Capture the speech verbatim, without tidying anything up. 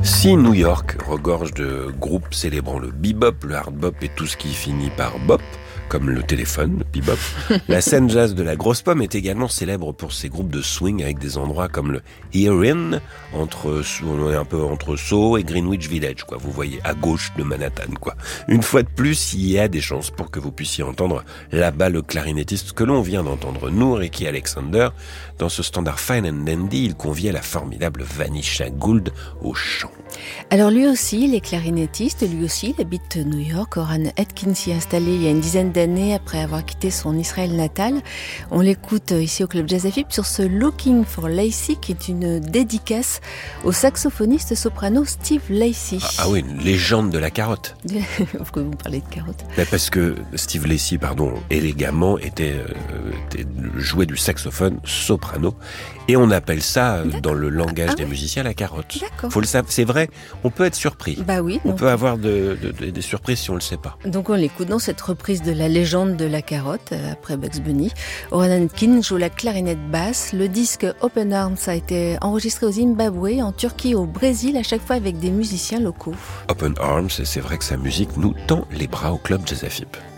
Si New York regorge de groupes célébrant le bebop, le hard bop et tout ce qui finit par bop, comme le téléphone, le bebop, la scène jazz de la Grosse Pomme est également célèbre pour ses groupes de swing avec des endroits comme le Erin, entre, on est un peu entre Soho et Greenwich Village, quoi. Vous voyez, à gauche de Manhattan, quoi. Une fois de plus, il y a des chances pour que vous puissiez entendre là-bas le clarinettiste que l'on vient d'entendre, nous, Ricky Alexander. Dans ce standard Fine and Dandy, il conviait la formidable Vanisha Gould au chant. Alors lui aussi, il est clarinettiste, lui aussi, il habite New York. Oran Atkins s'y est installé il y a une dizaine d'années après avoir quitté son Israël natal. On l'écoute ici au Club Jazz F M sur ce Looking for Lacey, qui est une dédicace au saxophoniste soprano Steve Lacy. Ah, ah oui, une légende de la carotte. Pourquoi vous parlez de carotte ? Mais parce que Steve Lacy, pardon, élégamment, était, euh, était jouait du saxophone soprano. Et on appelle ça, D'accord. dans le langage ah, ah des ouais. musiciens, la carotte. D'accord. Faut le savoir, c'est vrai, on peut être surpris. Bah oui. On donc... peut avoir de, de, de, des surprises si on le sait pas. Donc on l'écoute dans cette reprise de la légende de la carotte, après Bugs Bunny. Oran Atkins joue la clarinette basse. Le disque Open Arms a été enregistré au Zimbabwe, en Turquie, au Brésil, à chaque fois avec des musiciens locaux. Open Arms, et c'est vrai que sa musique nous tend les bras au Club Jazz F M.